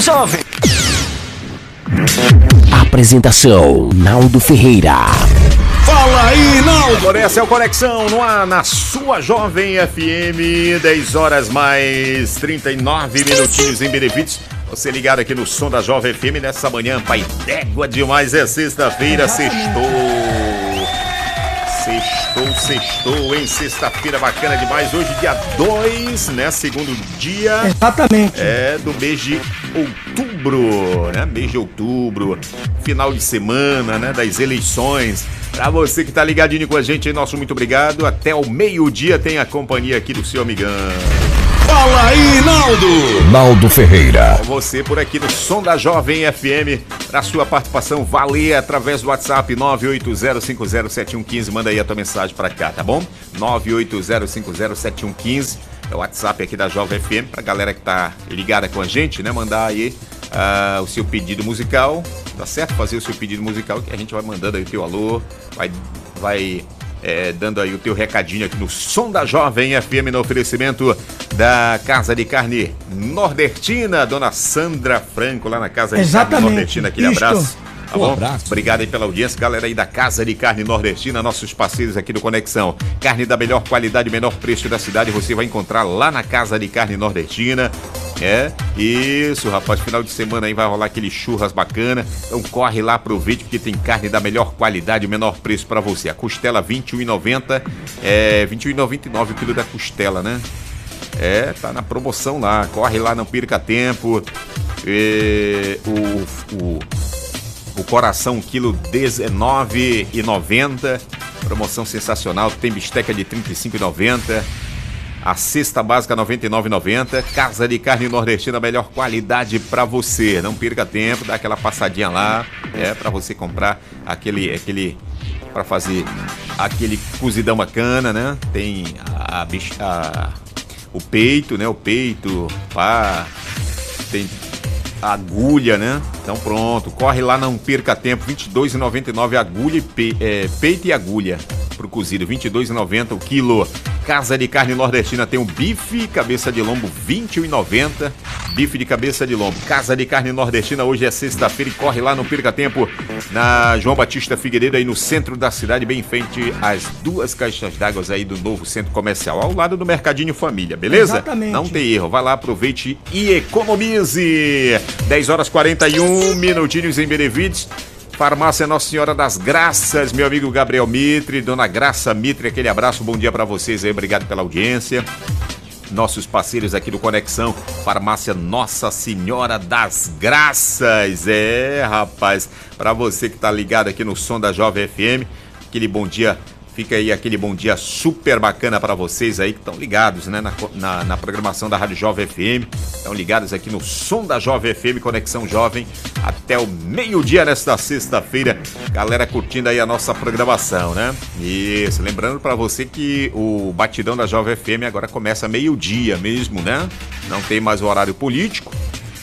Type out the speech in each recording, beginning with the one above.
Jovem. Apresentação: Naldo Ferreira. Fala aí, Naldo! Agora essa é o Conexão no ar na sua Jovem FM, 10 horas mais 39 minutinhos em Benefites. Você ligado aqui no som da Jovem FM nessa manhã, pai d'égua demais, é sexta-feira, sextou, hein? Sexta-feira bacana demais, hoje dia 2, né? Segundo dia. Exatamente. Do mês de outubro, né? Mês de outubro, final de semana, né? Das eleições. Pra você que tá ligadinho com a gente, nosso muito obrigado. Até o meio-dia tem a companhia aqui do seu amigão. Fala aí, Naldo! Naldo Ferreira. Com você por aqui no som da Jovem FM, para sua participação valer através do WhatsApp 980507115. Manda aí a tua mensagem para cá, tá bom? 980507115 é o WhatsApp aqui da Jovem FM, pra galera que tá ligada com a gente, né? Mandar aí o seu pedido musical, tá certo? Fazer o seu pedido musical que a gente vai mandando aí o teu alô, vai dando aí o teu recadinho aqui no som da Jovem FM, no oferecimento da Casa de Carne Nordestina, dona Sandra Franco, lá na Casa de Carne Nordestina. Aquele abraço. Tá bom? Abraço. Obrigado aí pela audiência, galera aí da Casa de Carne Nordestina, nossos parceiros aqui do Conexão. Carne da melhor qualidade, menor preço da cidade, você vai encontrar lá na Casa de Carne Nordestina. Isso, rapaz, final de semana aí vai rolar aquele churras bacana, então corre lá, aproveite, porque tem carne da melhor qualidade, menor preço pra você. A costela R$21,90, R$21,99 o quilo da costela, né? Tá na promoção lá, corre lá, não perca tempo. O coração, quilo R$19,90, promoção sensacional, tem bisteca de R$35,90. A cesta básica R$99,90. Casa de Carne Nordestina, melhor qualidade pra você. Não perca tempo, dá aquela passadinha lá. Pra você comprar aquele pra fazer aquele cozidão bacana, né? Tem o peito, né? O peito, tem a agulha, né? Então pronto, corre lá, não perca tempo. R$22,99 agulha peito e agulha pro cozido, R$22,90 o quilo. Casa de Carne Nordestina tem um bife cabeça de lombo, R$21,90. Bife de cabeça de lombo. Casa de Carne Nordestina, hoje é sexta-feira e corre lá, não perca tempo, na João Batista Figueiredo, aí no centro da cidade, bem em frente às 2 caixas d'água aí do novo centro comercial, ao lado do Mercadinho Família, beleza? Exatamente. Não tem erro, vai lá, aproveite e economize. 10 horas 41 minutinhos em Benevides. Farmácia Nossa Senhora das Graças, meu amigo Gabriel Mitre, dona Graça Mitre, aquele abraço, bom dia pra vocês aí, obrigado pela audiência. Nossos parceiros aqui do Conexão, Farmácia Nossa Senhora das Graças, rapaz, pra você que tá ligado aqui no som da Jovem FM, aquele bom dia. Fica aí aquele bom dia super bacana para vocês aí que estão ligados, né, na programação da Rádio Jovem FM. Estão ligados aqui no som da Jovem FM, Conexão Jovem, até o meio-dia nesta sexta-feira. Galera curtindo aí a nossa programação, né? Isso, lembrando para você que o batidão da Jovem FM agora começa meio-dia mesmo, né? Não tem mais o horário político,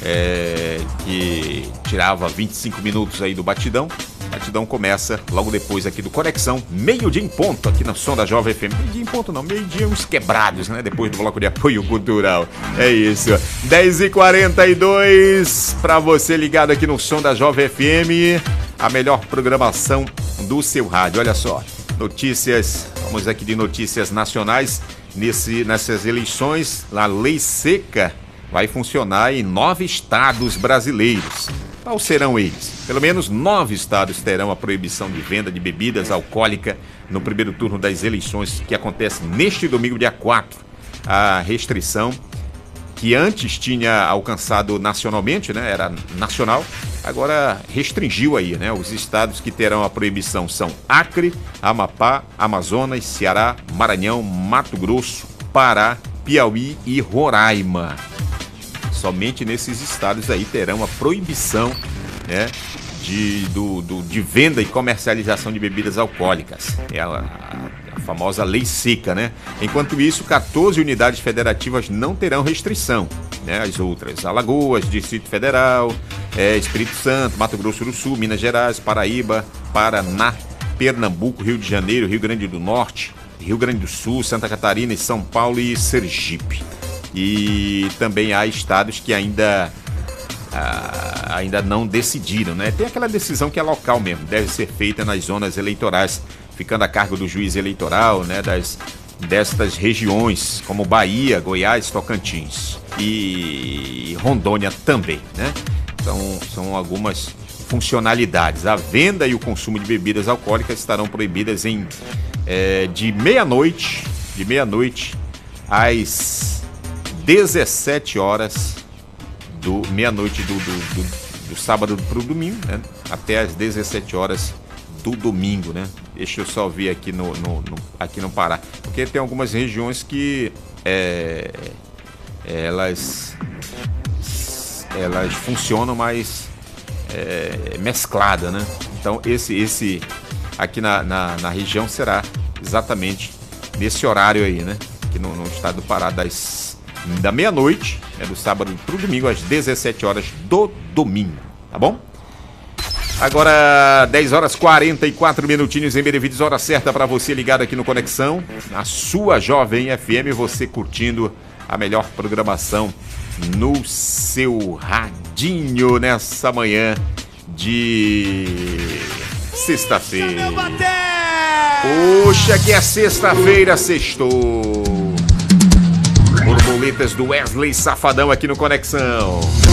que tirava 25 minutos aí do batidão. O batidão começa logo depois aqui do Conexão, meio-dia em ponto, aqui no som da Jovem FM. Meio-dia em ponto não, meio-dia uns quebrados, né? Depois do bloco de apoio cultural. É isso. 10h42, pra você ligado aqui no som da Jovem FM, a melhor programação do seu rádio. Olha só, notícias, vamos aqui de notícias nacionais. Nessas eleições, a lei seca vai funcionar em 9 estados brasileiros. Quais serão eles? Pelo menos 9 estados terão a proibição de venda de bebidas alcoólicas no primeiro turno das eleições, que acontece neste domingo, dia 4. A restrição, que antes tinha alcançado nacionalmente, né? Era nacional, agora restringiu aí, né? Os estados que terão a proibição são Acre, Amapá, Amazonas, Ceará, Maranhão, Mato Grosso, Pará, Piauí e Roraima. Somente nesses estados aí terão a proibição, né, de venda e comercialização de bebidas alcoólicas. É a famosa lei seca, né? Enquanto isso, 14 unidades federativas não terão restrição, né? As outras, Alagoas, Distrito Federal, Espírito Santo, Mato Grosso do Sul, Minas Gerais, Paraíba, Paraná, Pernambuco, Rio de Janeiro, Rio Grande do Norte, Rio Grande do Sul, Santa Catarina, São Paulo e Sergipe. E também há estados que ainda ainda não decidiram, né? Tem aquela decisão que é local mesmo, deve ser feita nas zonas eleitorais, ficando a cargo do juiz eleitoral, né? Destas regiões, como Bahia, Goiás, Tocantins e Rondônia também, né? Então, são algumas funcionalidades. A venda e o consumo de bebidas alcoólicas estarão proibidas de meia-noite às 17 horas meia-noite do sábado para o domingo, né? Até às 17 horas do domingo, né? Deixa eu só ver aqui aqui no Pará, porque tem algumas regiões que elas funcionam mais mesclada, né? Então esse aqui na região será exatamente nesse horário aí, né? Aqui no estado do Pará, da meia-noite, do sábado para o domingo, às 17 horas do domingo, tá bom? Agora 10 horas 44 minutinhos em Benevides, hora certa para você ligado aqui no Conexão, na sua Jovem FM, você curtindo a melhor programação no seu radinho nessa manhã de sexta-feira. Puxa, que é sexta-feira, sextou. Borboletas do Wesley Safadão aqui no Conexão.